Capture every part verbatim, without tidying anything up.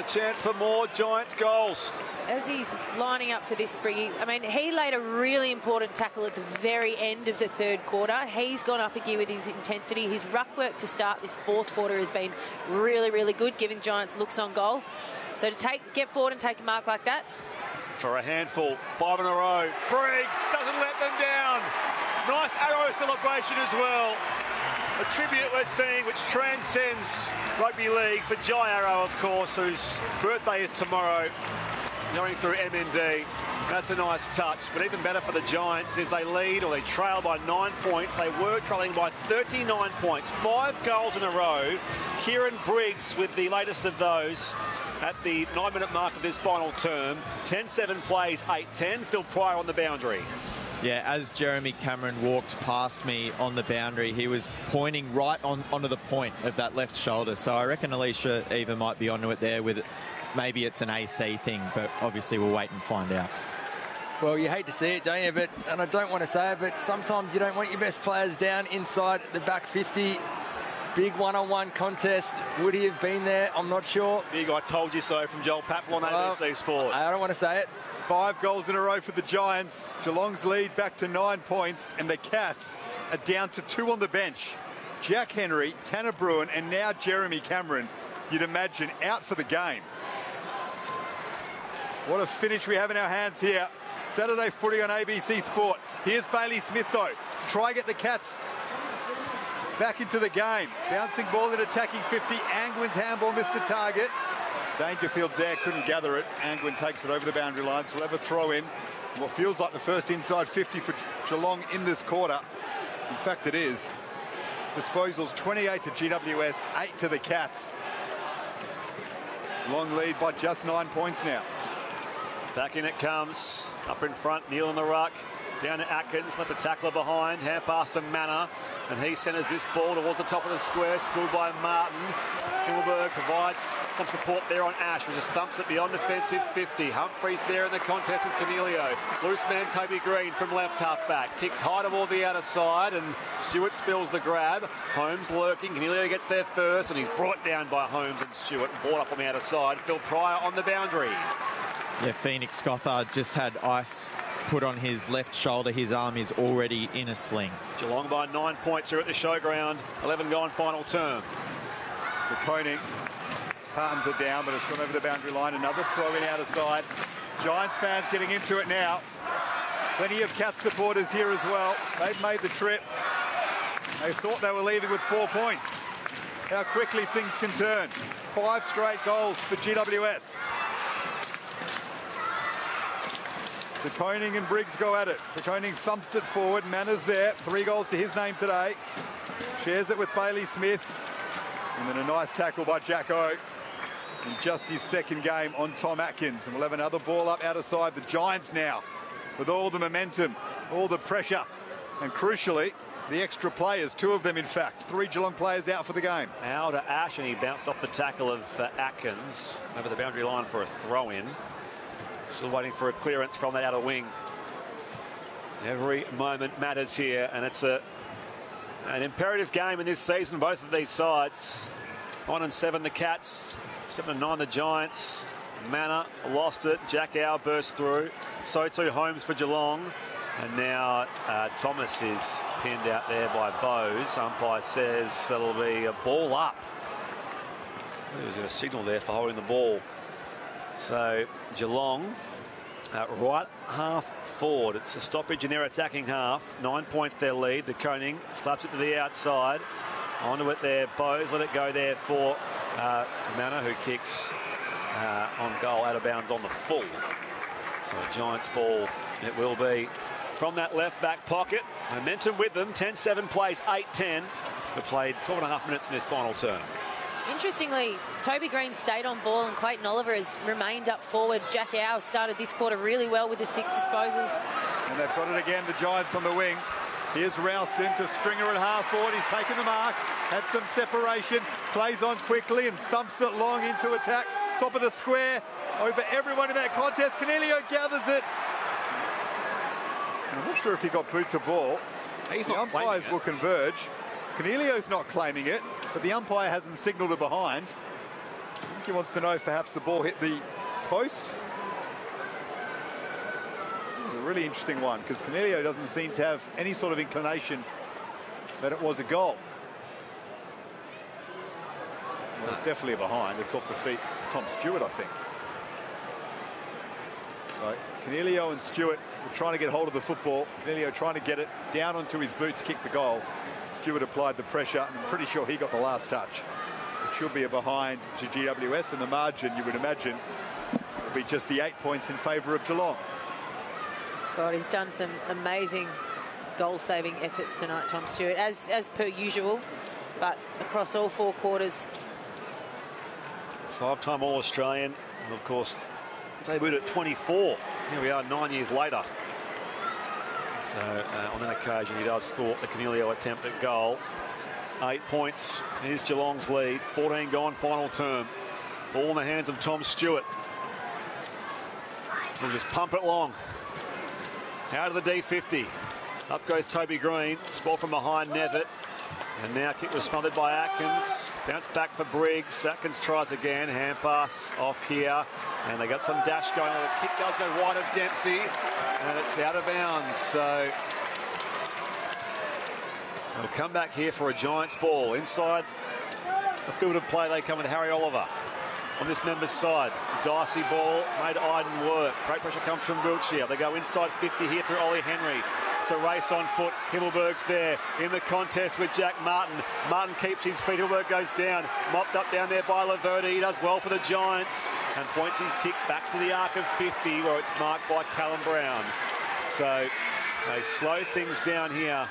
chance for more Giants goals. As he's lining up for this spring, I mean, he laid a really important tackle at the very end of the third quarter. He's gone up a gear with his intensity. His ruck work to start this fourth quarter has been really, really good, giving Giants looks on goal. So to take, get forward and take a mark like that. For a handful, five in a row. Briggs doesn't let them down. Nice arrow celebration as well. A tribute we're seeing which transcends rugby league for Jai Arrow, of course, whose birthday is tomorrow, going through M N D. That's a nice touch, but even better for the Giants is they lead or they trail by nine points. They were trailing by thirty-nine points. Five goals in a row. Kieran Briggs with the latest of those at the nine-minute mark of this final term. ten seven plays, eight ten. Phil Pryor on the boundary. Yeah, as Jeremy Cameron walked past me on the boundary, he was pointing right on onto the point of that left shoulder. So I reckon Alicia Eva might be onto it there with it. Maybe it's an A C thing, but obviously we'll wait and find out. Well, you hate to see it, don't you? But, and I don't want to say it, but sometimes you don't want your best players down inside the back fifty. Big one-on-one contest. Would he have been there? I'm not sure. Big I told you so from Joel Patfull on A B C Sport. I don't want to say it. Five goals in a row for the Giants. Geelong's lead back to nine points, and the Cats are down to two on the bench. Jack Henry, Tanner Bruin, and now Jeremy Cameron, you'd imagine, out for the game. What a finish we have in our hands here. Saturday footy on A B C Sport. Here's Bailey Smith, though. Try get the Cats back into the game. Bouncing ball at attacking fifty. Angwin's handball missed the target. Dangerfield's there, couldn't gather it. Angwin takes it over the boundary line, so we'll have a throw in. What feels like the first inside fifty for Geelong in this quarter. In fact, it is. Disposals twenty-eight to G W S, eight to the Cats. Geelong lead by just nine points now. Back in it comes. Up in front, Neil in the ruck. Down to Atkins, left a tackler behind. Hand pass to Manor. And he centres this ball towards the top of the square. Schooled by Martin. Himmelberg provides some support there on Ash, who just thumps it beyond defensive fifty. Humphreys there in the contest with Cornelio. Loose man Toby Green from left half back. Kicks high toward the outer side, and Stewart spills the grab. Holmes lurking. Cornelio gets there first, and he's brought down by Holmes and Stewart. Brought up on the outer side. Phil Pryor on the boundary. Yeah, Phoenix Gothard just had ice put on his left shoulder. His arm is already in a sling. Geelong by nine points here at the showground. eleven gone final term. For Koenig, palms are down, but it's gone over the boundary line. Another throw in outer side. Giants fans getting into it now. Plenty of Cats supporters here as well. They've made the trip. They thought they were leaving with four points. How quickly things can turn. Five straight goals for G W S. De Koning and Briggs go at it. De Koning thumps it forward. Manners there. Three goals to his name today. Shares it with Bailey Smith. And then a nice tackle by Jack O. In just his second game on Tom Atkins. And we'll have another ball up outer side. The Giants now with all the momentum, all the pressure. And crucially, the extra players. Two of them, in fact. Three Geelong players out for the game. Now to Ash, and he bounced off the tackle of uh, Atkins over the boundary line for a throw-in. Still waiting for a clearance from that outer wing. Every moment matters here, and it's a an imperative game in this season. Both of these sides. One and seven, the Cats. Seven and nine, the Giants. Manor lost it. Jack Howe burst through. So too Holmes for Geelong. And now uh, Thomas is pinned out there by Bowes. Umpire says that'll be a ball up. He was going to signal there for holding the ball. So Geelong uh, right half forward. It's a stoppage in their attacking half. Nine points their lead. De Koning slaps it to the outside. Onto it there. Bowes let it go there for uh, Manor, who kicks uh, on goal out of bounds on the full. So Giants ball it will be from that left back pocket. Momentum with them. ten seven plays eight ten. We've played twelve and a half minutes in this final term. Interestingly, Toby Green stayed on ball and Clayton Oliver has remained up forward. Jack Howe started this quarter really well with the six disposals. And they've got it again, the Giants on the wing. Here's Ralston to Stringer at half forward. He's taken the mark, had some separation, plays on quickly and thumps it long into attack. Top of the square, over everyone in that contest. Cornelio gathers it. I'm not sure if he got boot to ball. He's the not umpires it. will converge. Cornelio's not claiming it, but the umpire hasn't signalled it behind. He wants to know if perhaps the ball hit the post. This is a really interesting one because Coniglio doesn't seem to have any sort of inclination that it was a goal. Well, it's definitely a behind. It's off the feet of Tom Stewart, I think. So Coniglio and Stewart were trying to get hold of the football. Coniglio trying to get it down onto his boot to kick the goal. Stewart applied the pressure, and I'm pretty sure he got the last touch. It should be a behind to G W S, and the margin, you would imagine, will be just the eight points in favour of Geelong. God, he's done some amazing goal-saving efforts tonight, Tom Stewart, as, as per usual, but across all four quarters. Five-time All-Australian, and of course, debuted at twenty-four. Here we are nine years later. So uh, on that occasion, he does thwart the Coniglio attempt at goal. Eight points. Here's Geelong's lead. fourteen gone, final term. Ball in the hands of Tom Stewart. We'll just pump it long. Out of the D fifty. Up goes Toby Green. Ball from behind Nevitt. And now kick was smothered by Atkins. Bounce back for Briggs. Atkins tries again. Hand pass off here. And they got some dash going on. The kick does go wide of Dempsey. And it's out of bounds. So they'll come back here for a Giants ball. Inside the field of play, they come with Harry Oliver on this member's side. Dicey ball made Iden work. Great pressure comes from Wiltshire. They go inside fifty here through Ollie Henry. It's a race on foot. Himmelberg's there in the contest with Jack Martin. Martin keeps his feet. Himmelberg goes down. Mopped up down there by Laverde. He does well for the Giants and points his kick back to the arc of fifty where it's marked by Callum Brown. So they slow things down here.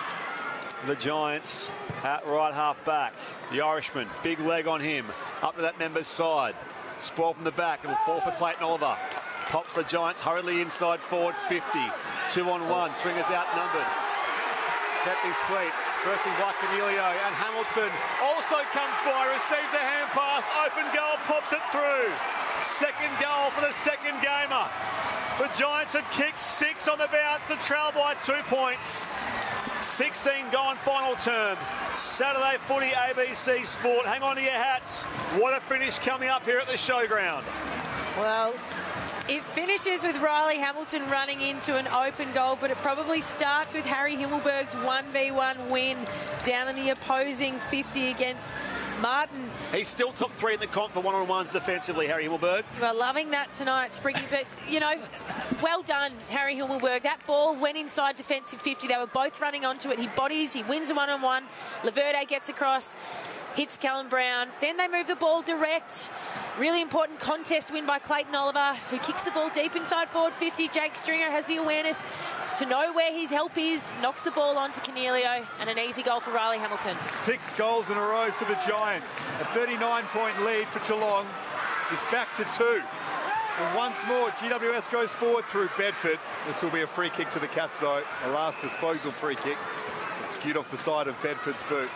The Giants at right half back. The Irishman, big leg on him. Up to that member's side. Spoil from the back. It'll fall for Clayton Oliver. Pops the Giants hurriedly inside forward fifty. Two on one. Stringer's outnumbered. Kept his feet. Bursting by Coniglio, and Hamilton also comes by, receives a hand pass. Open goal, pops it through. Second goal for the second gamer. The Giants have kicked six on the bounce to trail by two points. sixteen gone final term. Saturday footy, A B C Sport. Hang on to your hats. What a finish coming up here at the showground. Well, it finishes with Riley Hamilton running into an open goal, but it probably starts with Harry Himmelberg's one v one win down in the opposing fifty against Martin. He's still top three in the comp for one-on-ones defensively, Harry Himmelberg. We're loving that tonight, Spriggy, but, you know, well done, Harry Himmelberg. That ball went inside defensive fifty. They were both running onto it. He bodies, he wins a one-on-one. Laverde gets across, hits Callum Brown. Then they move the ball direct. Really important contest win by Clayton Oliver, who kicks the ball deep inside forward fifty. Jake Stringer has the awareness to know where his help is, knocks the ball onto Coniglio, and an easy goal for Riley Hamilton. Six goals in a row for the Giants. A thirty-nine point lead for Geelong is back to two. And once more, G W S goes forward through Bedford. This will be a free kick to the Cats, though. A last disposal free kick. It's skewed off the side of Bedford's boot.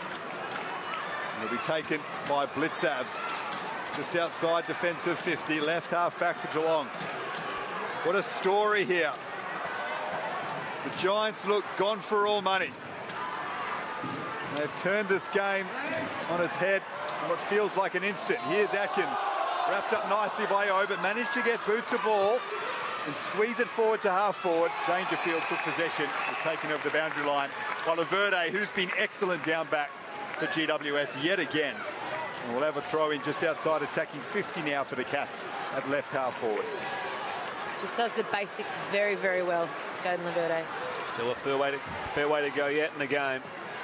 And it'll be taken by Blitzabs. Just outside defensive fifty, left half back for Geelong. What a story here. The Giants look gone for all money. They've turned this game on its head in what feels like an instant. Here's Atkins, wrapped up nicely by O, but managed to get boot to ball and squeeze it forward to half forward. Dangerfield took possession, was taken over the boundary line by Laverde, who's been excellent down back for G W S yet again. And we'll have a throw in just outside, attacking fifty now for the Cats at left half forward. Just does the basics very, very well, Jaden Laverde. Still a fair way, to, fair way to go yet in the game.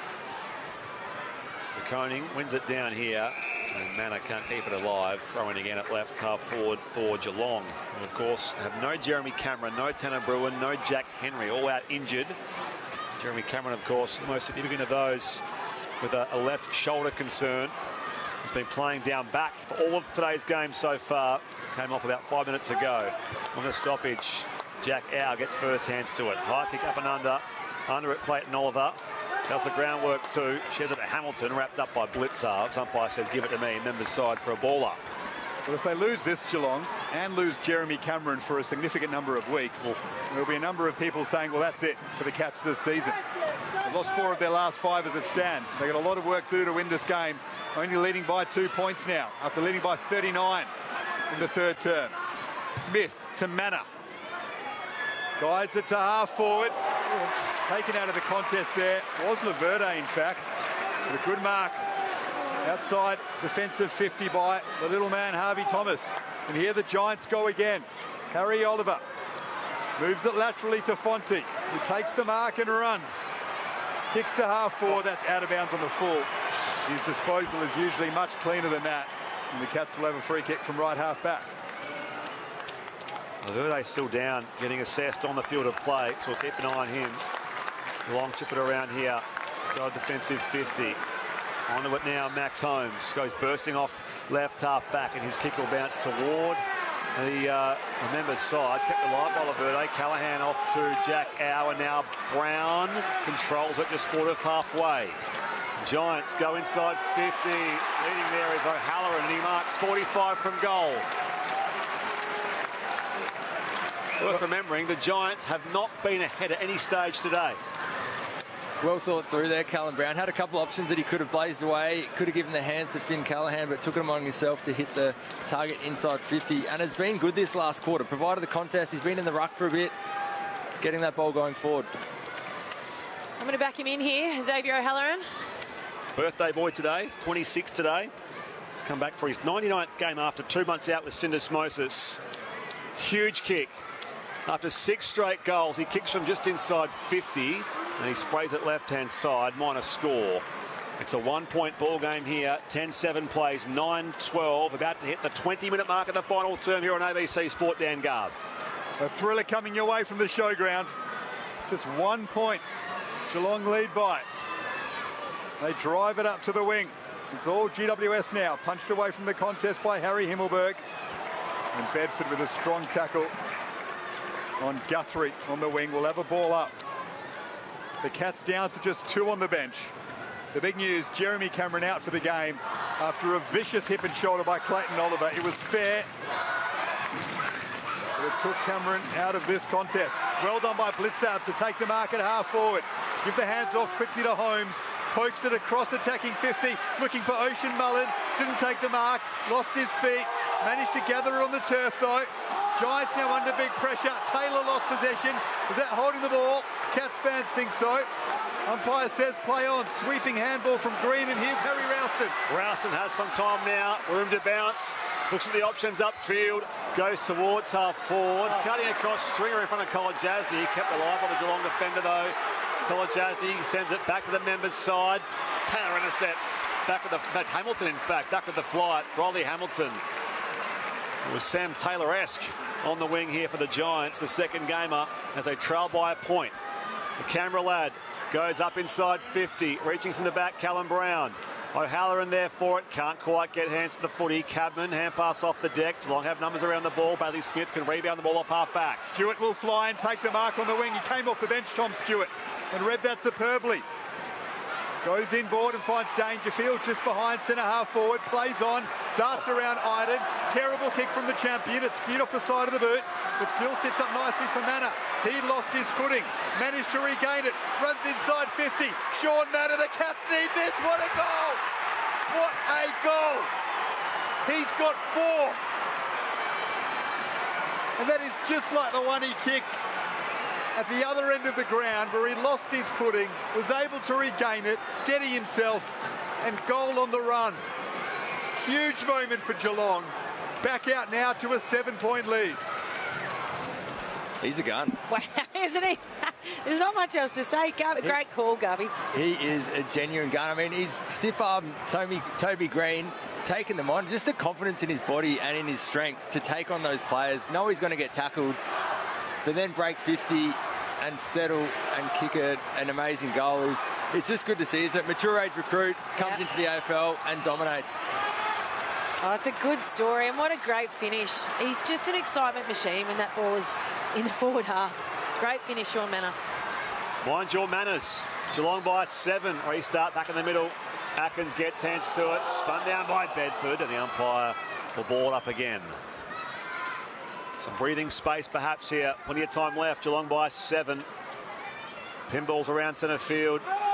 De Koning wins it down here. And Manor can't keep it alive. Throwing again at left half forward for Geelong. And of course, have no Jeremy Cameron, no Tanner Bruin, no Jack Henry, all out injured. Jeremy Cameron, of course, the most significant of those with a, a left shoulder concern. He's been playing down back for all of today's game so far. Came off about five minutes ago. On the stoppage, Jack Au gets first hands to it. High kick up and under. Under it, Clayton Oliver. Does the groundwork too. Shares it to Hamilton, wrapped up by Blitzarves. Umpire says, give it to me. Members side for a ball up. Well, if they lose this Geelong and lose Jeremy Cameron for a significant number of weeks, well, there'll be a number of people saying, well, that's it for the Cats this season. They've lost four of their last five as it stands. They've got a lot of work to do to win this game only leading by two points now, after leading by thirty-nine in the third term. Smith to Manor. Guides it to half forward. Taken out of the contest there was Laverde, in fact. With a good mark outside defensive fifty by the little man, Harvey Thomas. And here the Giants go again. Harry Oliver moves it laterally to Fonte, who takes the mark and runs. Kicks to half forward. That's out of bounds on the full. His disposal is usually much cleaner than that. And the Cats will have a free kick from right half back. Laverde still down, getting assessed on the field of play, so we'll keep an eye on him. Long chip it around here. Side defensive fifty. Onto it now, Max Holmes goes bursting off left half back, and his kick will bounce toward the, uh, the members' side. Kept alive by Laverde. Callaghan off to Jack Hour. Now Brown controls it just forward of halfway. Giants go inside fifty. Leading there is O'Halloran, and he marks forty-five from goal. Worth remembering, the Giants have not been ahead at any stage today. Well thought through there, Callum Brown. Had a couple of options that he could have blazed away. Could have given the hands to Finn Callaghan, but took it among himself to hit the target inside fifty. And has been good this last quarter. Provided the contest, he's been in the ruck for a bit, getting that ball going forward. I'm going to back him in here, Xavier O'Halloran. Birthday boy today, twenty-six today. He's come back for his ninety-ninth game after two months out with syndesmosis. Huge kick. After six straight goals, he kicks from just inside fifty, and he sprays it left-hand side, minus score. It's a one-point ball game here. ten seven plays, nine twelve, about to hit the twenty-minute mark of the final term here on A B C Sport. Dan Garb. A thriller coming your way from the showground. Just one point. Geelong lead by. They drive it up to the wing. It's all G W S now. Punched away from the contest by Harry Himmelberg. And Bedford with a strong tackle on Guthrie on the wing. Will have a ball up. The Cats down to just two on the bench. The big news, Jeremy Cameron out for the game after a vicious hip and shoulder by Clayton Oliver. It was fair, but it took Cameron out of this contest. Well done by Blitzab to take the mark at half forward. Give the hands off quickly to Holmes. Pokes it across, attacking fifty. Looking for Ocean Mullen. Didn't take the mark. Lost his feet. Managed to gather it on the turf though. Giants now under big pressure. Taylor lost possession. Was that holding the ball? Cats fans think so. Umpire says play on. Sweeping handball from Green, and here's Harry Ralston. Ralston has some time now. Room to bounce. Looks at the options upfield. Goes towards half forward. Cutting across, Stringer in front of Kolodjasny. Kept alive by the Geelong defender though. Kolodjasny sends it back to the members' side. Power intercepts. Back with the, that's Hamilton in fact, back with the flight. Riley Hamilton. It was Sam Taylor-esque on the wing here for the Giants, the second gamer, as they trail by a point. The Canberra lad goes up inside fifty, reaching from the back, Callum Brown. O'Halloran there for it, can't quite get hands to the footy. Cabman, hand pass off the deck. Geelong have numbers around the ball. Bailey Smith can rebound the ball off half back. Stewart will fly and take the mark on the wing. He came off the bench, Tom Stewart, and read that superbly. Goes inboard and finds Dangerfield just behind centre half forward. Plays on, darts around Iden. Terrible kick from the champion. It's skewed off the side of the boot, but still sits up nicely for Manor. He lost his footing, managed to regain it. Runs inside fifty. Sean Manor, the Cats need this. What a goal! What a goal! He's got four. And that is just like the one he kicked at the other end of the ground, where he lost his footing, was able to regain it, steady himself, and goal on the run. Huge moment for Geelong. Back out now to a seven-point lead. He's a gun. Wow, isn't he? There's not much else to say. Gab, great call, Gubby. He is a genuine gun. I mean, he's stiff arm Toby, Toby Green, taking them on. Just the confidence in his body and in his strength to take on those players. Know he's going to get tackled, but then break fifty and settle and kick it, an amazing goal. Is it's just good to see, isn't it? Mature age recruit comes yep. into the A F L and dominates. Oh, it's a good story, and what a great finish. He's just an excitement machine when that ball is in the forward half. Great finish, Sean Manor. Mind your manners. Geelong by seven. Restart back in the middle. Atkins gets hands to it. Spun down by Bedford, and the umpire will ball it up again. Some breathing space perhaps here. Plenty of time left. Geelong by seven. Pinballs around centre field.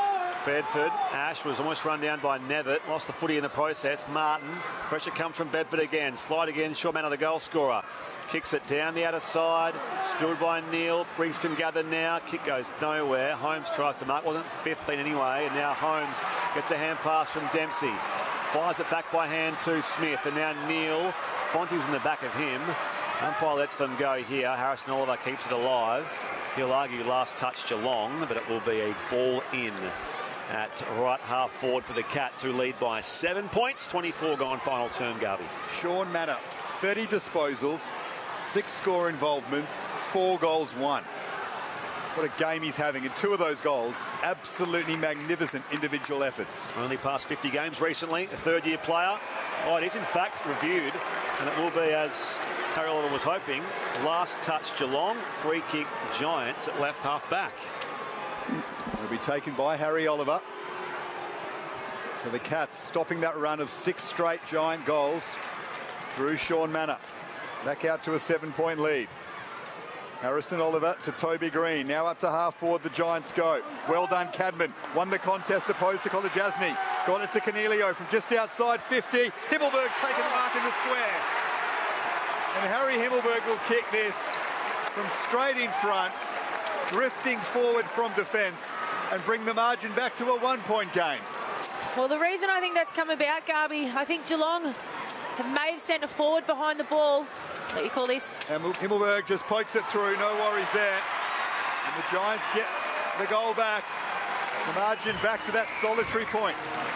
Bedford. Ash was almost run down by Nevitt. Lost the footy in the process. Martin. Pressure comes from Bedford again. Slide again. Short man of the goal scorer. Kicks it down the outer side. Spilled by Neil. Briggs can gather now. Kick goes nowhere. Holmes tries to mark. Wasn't fifteen anyway. And now Holmes gets a hand pass from Dempsey. Fires it back by hand to Smith. And now Neil. Fonte was in the back of him. Umpire lets them go here. Harrison Oliver keeps it alive. He'll argue last touch Geelong, but it will be a ball in at right half forward for the Cats, who lead by seven points. twenty-four gone final term, Garvey. Sean Manor, thirty disposals, six score involvements, four goals won. What a game he's having, and two of those goals, absolutely magnificent individual efforts. Only past fifty games recently, a third-year player. Oh, it is in fact reviewed, and it will be, as Harry Oliver was hoping, last touch Geelong, free kick Giants at left half back. Will be taken by Harry Oliver. So the Cats stopping that run of six straight Giant goals through Sean Manor. Back out to a seven-point lead. Harrison Oliver to Toby Green. Now up to half forward, the Giants go. Well done, Cadman. Won the contest opposed to Kolodjasny. Got it to Cornelio from just outside fifty. Himmelberg's taken the mark in the square. And Harry Himmelberg will kick this from straight in front, drifting forward from defence, and bring the margin back to a one-point game. Well, the reason I think that's come about, Garby, I think Geelong may have sent a forward behind the ball. What you call this? And Himmelberg just pokes it through, no worries there. And the Giants get the goal back. The margin back to that solitary point.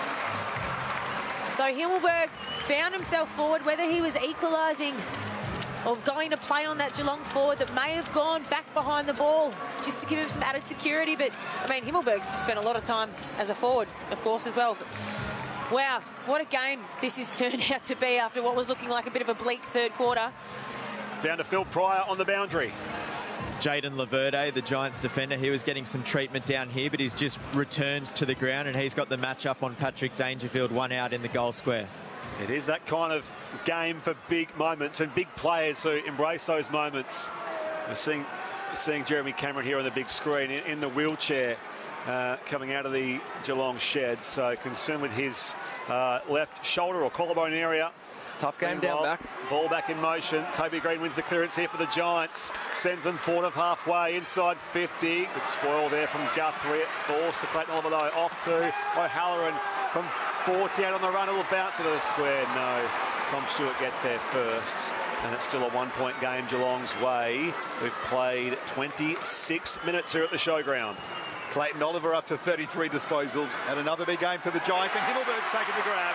So Himmelberg found himself forward, whether he was equalising or going to play on that Geelong forward that may have gone back behind the ball just to give him some added security. But, I mean, Himmelberg's spent a lot of time as a forward, of course, as well. But, wow, what a game this has turned out to be after what was looking like a bit of a bleak third quarter. Down to Phil Pryor on the boundary. Jaden Laverde, the Giants defender, he was getting some treatment down here, but he's just returned to the ground and he's got the match-up on Patrick Dangerfield, one out in the goal square. It is that kind of game for big moments and big players who embrace those moments. We're seeing, seeing Jeremy Cameron here on the big screen in, in the wheelchair uh, coming out of the Geelong shed. So concerned with his uh, left shoulder or collarbone area. Tough game down ball, back. Ball back in motion. Toby Green wins the clearance here for the Giants. Sends them forward of halfway inside fifty. Good spoil there from Guthrie. Force to Clayton Oliver though. Off to O'Halloran from four down on the run. It'll bounce into the square. No. Tom Stewart gets there first. And it's still a one-point game Geelong's way. We've played twenty-six minutes here at the showground. Clayton Oliver up to thirty-three disposals. And another big game for the Giants. And Himmelberg's taken the grab.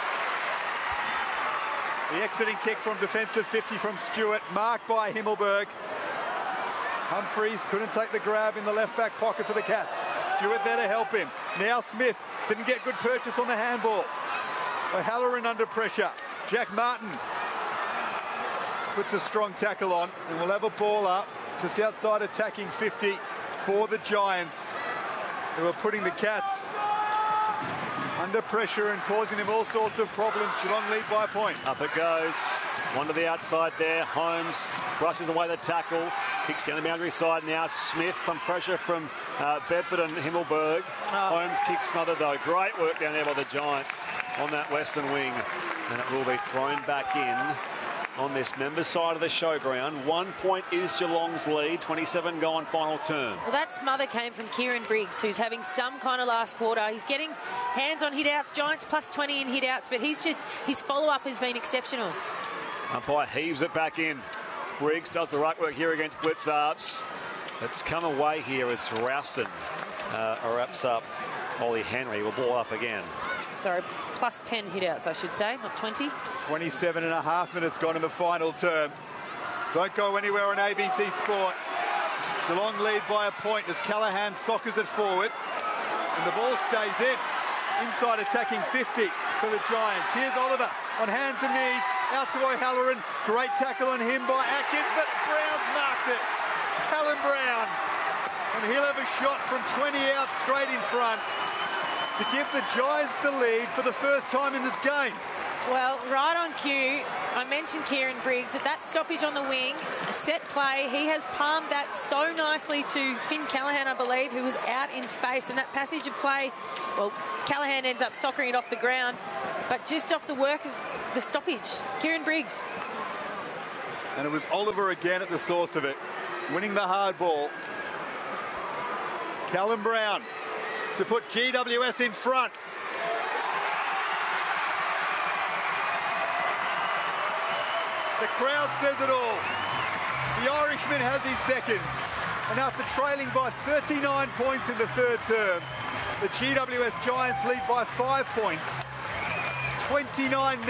The exiting kick from defensive fifty from Stewart, marked by Himmelberg. Humphreys couldn't take the grab in the left back pocket for the Cats. Stewart there to help him. Now Smith didn't get good purchase on the handball. O'Halloran under pressure. Jack Martin puts a strong tackle on and will have a ball up just outside attacking fifty for the Giants, who are putting the Cats under pressure and causing them all sorts of problems. Geelong lead by a point. Up it goes. One to the outside there. Holmes brushes away the tackle. Kicks down the boundary side now. Smith from pressure from uh, Bedford and Himmelberg. Oh. Holmes kicks smothered though. Great work down there by the Giants on that western wing. And it will be thrown back in on this members side of the showground. One point is Geelong's lead. twenty-seven gone final term. Well, that smother came from Kieran Briggs, who's having some kind of last quarter. He's getting hands on hit-outs. Giants plus twenty in hit-outs, but he's just, his follow-up has been exceptional. Umpire heaves it back in. Briggs does the right work here against Blitzarps. It's come away here as Rouston uh, wraps up. Ollie Henry will ball up again. Sorry, plus ten hit-outs, I should say, not twenty. twenty-seven and a half minutes gone in the final term. Don't go anywhere on A B C Sport. Geelong lead by a point as Callaghan soccers it forward. And the ball stays in. Inside attacking fifty for the Giants. Here's Oliver on hands and knees. Out to O'Halloran. Great tackle on him by Atkins, but Brown's marked it. Callum Brown. And he'll have a shot from twenty out straight in front to give the Giants the lead for the first time in this game. Well, right on cue, I mentioned Kieran Briggs, at that stoppage on the wing, a set play, he has palmed that so nicely to Finn Callaghan, I believe, who was out in space. And that passage of play, well, Callaghan ends up soccering it off the ground, but just off the work of the stoppage. Kieran Briggs. And it was Oliver again at the source of it, winning the hard ball. Callum Brown to put G W S in front. The crowd says it all. The Irishman has his second. And after trailing by thirty-nine points in the third term, the G W S Giants lead by five points. twenty-nine